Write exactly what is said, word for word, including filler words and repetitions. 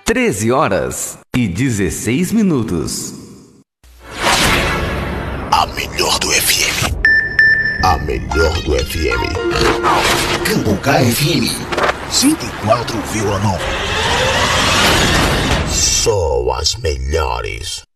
treze horas e dezesseis minutos. A melhor do F M. A melhor do F M. Cambucá F M. cento e quatro vírgula nove. Só as melhores.